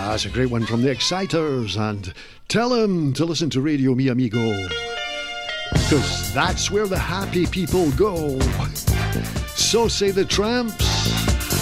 That's a great one from the Exciters, and tell him to listen to Radio Mi Amigo, because that's where the happy people go. So say the Tramps.